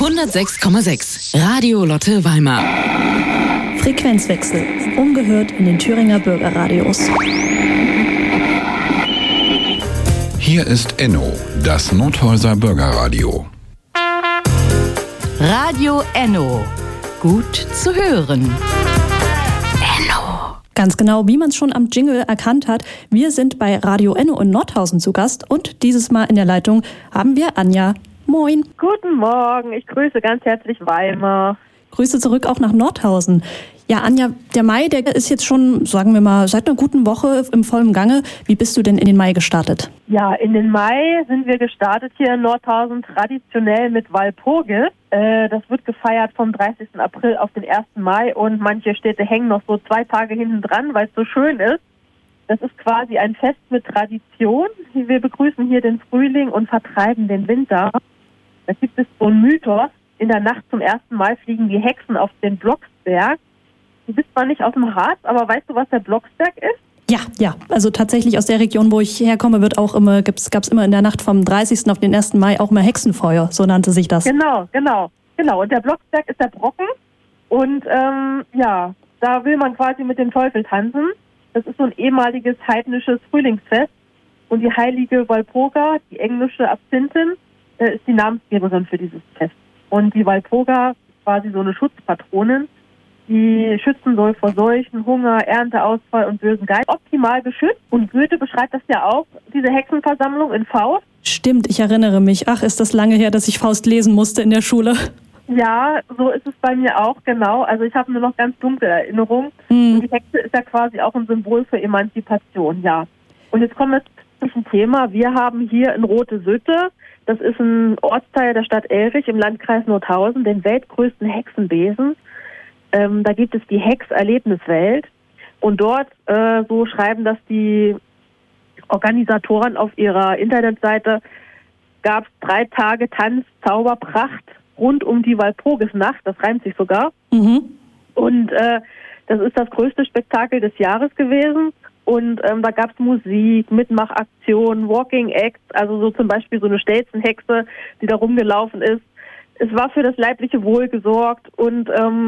106,6 Radio Lotte Weimar. Frequenzwechsel. Ungehört in den Thüringer Bürgerradios. Hier ist Enno, das Nothäuser Bürgerradio. Radio Enno. Gut zu hören. Enno. Ganz genau, wie man es schon am Jingle erkannt hat. Wir sind bei Radio Enno in Nordhausen zu Gast und dieses Mal in der Leitung haben wir Anja. Moin. Guten Morgen, ich grüße ganz herzlich Weimar. Grüße zurück auch nach Nordhausen. Ja, Anja, der Mai, der ist jetzt schon, sagen wir mal, seit einer guten Woche im vollen Gange. Wie bist du denn in den Mai gestartet? Ja, in den Mai sind wir gestartet hier in Nordhausen traditionell mit Walpurgis. Das wird gefeiert vom 30. April auf den 1. Mai und manche Städte hängen noch so 2 Tage hinten dran, weil es so schön ist. Das ist quasi ein Fest mit Tradition. Wir begrüßen hier den Frühling und vertreiben den Winter. Da gibt es so einen Mythos. In der Nacht zum 1. Mai fliegen die Hexen auf den Blocksberg. Du bist zwar nicht aus dem Harz, aber weißt du, was der Blocksberg ist? Ja. Also tatsächlich aus der Region, wo ich herkomme, gab es immer in der Nacht vom 30. auf den 1. Mai auch mal Hexenfeuer, so nannte sich das. Genau. Und der Blocksberg ist der Brocken. Und da will man quasi mit dem Teufel tanzen. Das ist so ein ehemaliges heidnisches Frühlingsfest. Und die heilige Walpurga, die englische Absintin, ist die Namensgeberin für dieses Fest. Und die Walpurga ist quasi so eine Schutzpatronin, die schützen soll vor Seuchen, Hunger, Ernteausfall und bösen Geist. Optimal geschützt. Und Goethe beschreibt das ja auch, diese Hexenversammlung in Faust. Stimmt, ich erinnere mich. Ach, ist das lange her, dass ich Faust lesen musste in der Schule. Ja, so ist es bei mir auch, genau. Also ich habe nur noch ganz dunkle Erinnerungen. Und die Hexe ist ja quasi auch ein Symbol für Emanzipation, ja. Und jetzt kommen wir zum Thema. Wir haben hier in Rote Sütte, das ist ein Ortsteil der Stadt Elrich im Landkreis Nordhausen, den weltgrößten Hexenbesen. Da gibt es die Hex-Erlebniswelt. Und dort, so schreiben das die Organisatoren auf ihrer Internetseite, gab es 3 Tage Tanz, Zauberpracht rund um die Walpurgisnacht. Das reimt sich sogar. Und das ist das größte Spektakel des Jahres gewesen. Und da gab es Musik, Mitmachaktionen, Walking Acts, also so zum Beispiel so eine Stelzenhexe, die da rumgelaufen ist. Es war für das leibliche Wohl gesorgt und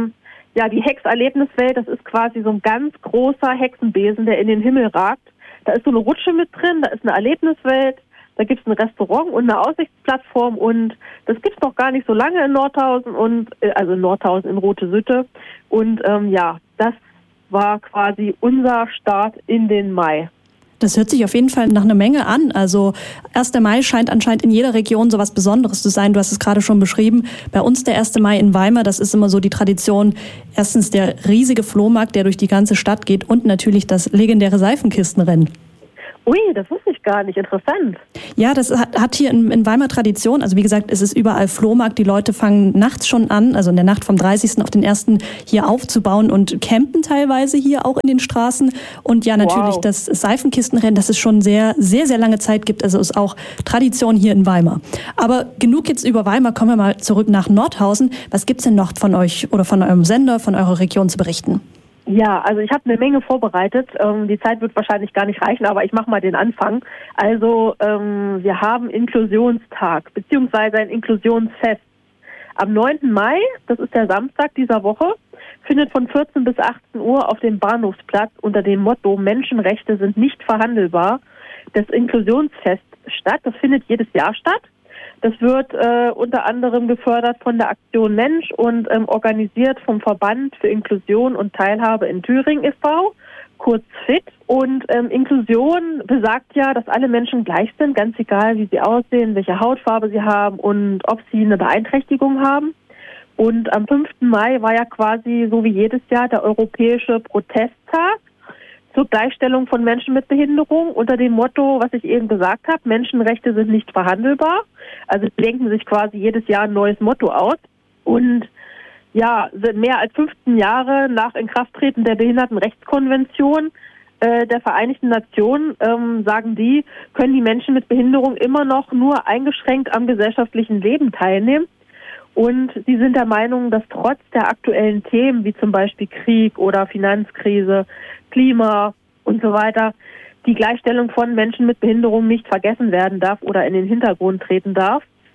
die Hex-Erlebniswelt, das ist quasi so ein ganz großer Hexenbesen, der in den Himmel ragt. Da ist so eine Rutsche mit drin, da ist eine Erlebniswelt, da gibt es ein Restaurant und eine Aussichtsplattform und das gibt es noch gar nicht so lange in Nordhausen also in Nordhausen in Rote Sütte. Und das war quasi unser Start in den Mai. Das hört sich auf jeden Fall nach einer Menge an. Also 1. Mai scheint anscheinend in jeder Region so was Besonderes zu sein. Du hast es gerade schon beschrieben. Bei uns der 1. Mai in Weimar, das ist immer so die Tradition. Erstens der riesige Flohmarkt, der durch die ganze Stadt geht und natürlich das legendäre Seifenkistenrennen. Ui, das wusste ich gar nicht. Interessant. Ja, das hat hier in Weimar Tradition. Also wie gesagt, es ist überall Flohmarkt. Die Leute fangen nachts schon an, also in der Nacht vom 30. auf den 1. hier aufzubauen und campen teilweise hier auch in den Straßen. Und ja, natürlich das Seifenkistenrennen, das es schon sehr, sehr, sehr lange Zeit gibt. Also ist auch Tradition hier in Weimar. Aber genug jetzt über Weimar. Kommen wir mal zurück nach Nordhausen. Was gibt's denn noch von euch oder von eurem Sender, von eurer Region zu berichten? Ja, also ich habe eine Menge vorbereitet. Die Zeit wird wahrscheinlich gar nicht reichen, aber ich mache mal den Anfang. Also wir haben Inklusionstag beziehungsweise ein Inklusionsfest. Am 9. Mai, das ist der Samstag dieser Woche, findet von 14 bis 18 Uhr auf dem Bahnhofsplatz unter dem Motto Menschenrechte sind nicht verhandelbar das Inklusionsfest statt. Das findet jedes Jahr statt. Das wird unter anderem gefördert von der Aktion Mensch und organisiert vom Verband für Inklusion und Teilhabe in Thüringen e.V., kurz FIT. Und Inklusion besagt ja, dass alle Menschen gleich sind, ganz egal, wie sie aussehen, welche Hautfarbe sie haben und ob sie eine Beeinträchtigung haben. Und am 5. Mai war ja quasi so wie jedes Jahr der europäische Protesttag zur Gleichstellung von Menschen mit Behinderung unter dem Motto, was ich eben gesagt habe, Menschenrechte sind nicht verhandelbar. Also denken sich quasi jedes Jahr ein neues Motto aus. Und ja, mehr als 15 Jahre nach Inkrafttreten der Behindertenrechtskonvention der Vereinigten Nationen, sagen die, können die Menschen mit Behinderung immer noch nur eingeschränkt am gesellschaftlichen Leben teilnehmen. Und sie sind der Meinung, dass trotz der aktuellen Themen, wie zum Beispiel Krieg oder Finanzkrise, Klima und so weiter, die Gleichstellung von Menschen mit Behinderung nicht vergessen werden darf oder in den Hintergrund treten darf.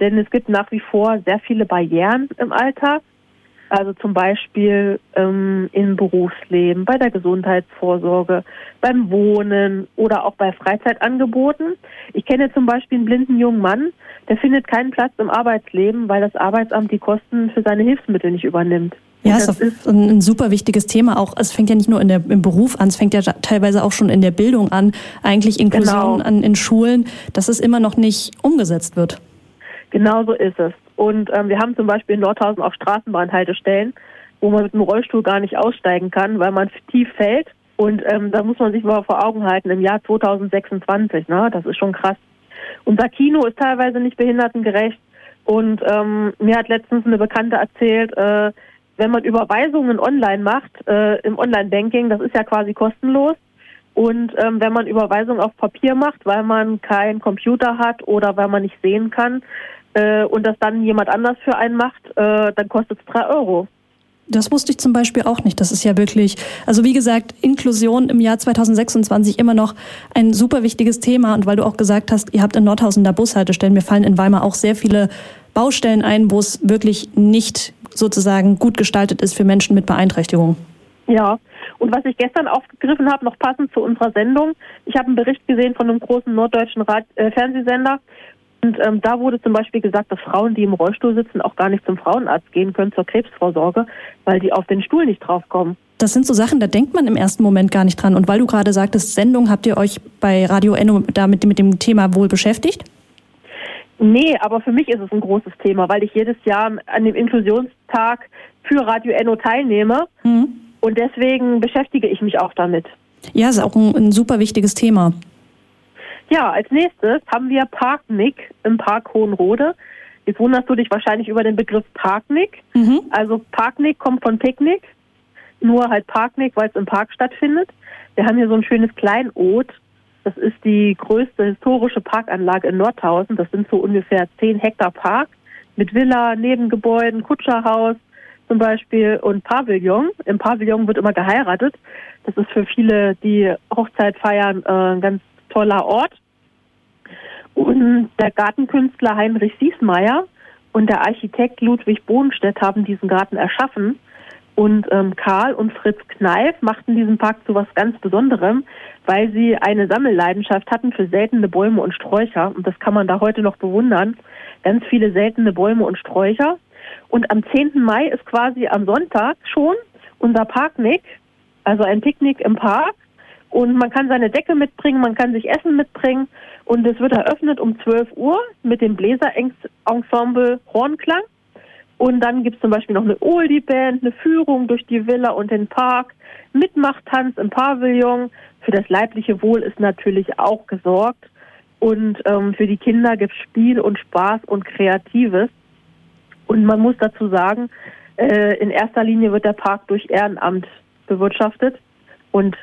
Denn es gibt nach wie vor sehr viele Barrieren im Alltag. Also zum Beispiel im Berufsleben, bei der Gesundheitsvorsorge, beim Wohnen oder auch bei Freizeitangeboten. Ich kenne zum Beispiel einen blinden jungen Mann, der findet keinen Platz im Arbeitsleben, weil das Arbeitsamt die Kosten für seine Hilfsmittel nicht übernimmt. Ja, es ist ein super wichtiges Thema. Auch es fängt ja nicht nur im Beruf an, es fängt ja teilweise auch schon in der Bildung an. Eigentlich Inklusion in Schulen, dass es immer noch nicht umgesetzt wird. Genau so ist es. Und wir haben zum Beispiel in Nordhausen auch Straßenbahnhaltestellen, wo man mit dem Rollstuhl gar nicht aussteigen kann, weil man tief fällt. Und da muss man sich mal vor Augen halten, im Jahr 2026, ne? Das ist schon krass. Unser Kino ist teilweise nicht behindertengerecht. Und mir hat letztens eine Bekannte erzählt, wenn man Überweisungen online macht, im Online-Banking, das ist ja quasi kostenlos. Und wenn man Überweisungen auf Papier macht, weil man keinen Computer hat oder weil man nicht sehen kann und das dann jemand anders für einen macht, dann kostet es 3 Euro. Das wusste ich zum Beispiel auch nicht. Das ist ja wirklich, also wie gesagt, Inklusion im Jahr 2026 immer noch ein super wichtiges Thema. Und weil du auch gesagt hast, ihr habt in Nordhausen da Bushaltestellen, mir fallen in Weimar auch sehr viele Baustellen ein, wo es wirklich nicht sozusagen gut gestaltet ist für Menschen mit Beeinträchtigung. Ja, und was ich gestern aufgegriffen habe, noch passend zu unserer Sendung, ich habe einen Bericht gesehen von einem großen norddeutschen Fernsehsender und da wurde zum Beispiel gesagt, dass Frauen, die im Rollstuhl sitzen, auch gar nicht zum Frauenarzt gehen können zur Krebsvorsorge, weil die auf den Stuhl nicht draufkommen. Das sind so Sachen, da denkt man im ersten Moment gar nicht dran. Und weil du gerade sagtest, Sendung, habt ihr euch bei Radio Enno damit mit dem Thema wohl beschäftigt? Nee, aber für mich ist es ein großes Thema, weil ich jedes Jahr an dem Inklusionstag für Radio Enno teilnehme. Und deswegen beschäftige ich mich auch damit. Ja, ist auch ein super wichtiges Thema. Ja, als nächstes haben wir Parknick im Park Hohenrode. Jetzt wunderst du dich wahrscheinlich über den Begriff Parknick. Also Parknick kommt von Picknick, nur halt Parknick, weil es im Park stattfindet. Wir haben hier so ein schönes Kleinod. Das ist die größte historische Parkanlage in Nordhausen. Das sind so ungefähr 10 Hektar Park mit Villa, Nebengebäuden, Kutscherhaus zum Beispiel und Pavillon. Im Pavillon wird immer geheiratet. Das ist für viele, die Hochzeit feiern, ein ganz toller Ort. Und der Gartenkünstler Heinrich Siesmeier und der Architekt Ludwig Bohnstedt haben diesen Garten erschaffen. Und Karl und Fritz Kneif machten diesen Park zu was ganz Besonderem, weil sie eine Sammelleidenschaft hatten für seltene Bäume und Sträucher. Und das kann man da heute noch bewundern. Ganz viele seltene Bäume und Sträucher. Und am 10. Mai ist quasi am Sonntag schon unser Parknick, also ein Picknick im Park. Und man kann seine Decke mitbringen, man kann sich Essen mitbringen. Und es wird eröffnet um 12 Uhr mit dem Bläserensemble Hornklang. Und dann gibt es zum Beispiel noch eine Oldie-Band, eine Führung durch die Villa und den Park, Mitmachtanz im Pavillon. Für das leibliche Wohl ist natürlich auch gesorgt. Und für die Kinder gibt es Spiel und Spaß und Kreatives. Und man muss dazu sagen, in erster Linie wird der Park durch Ehrenamt bewirtschaftet. Und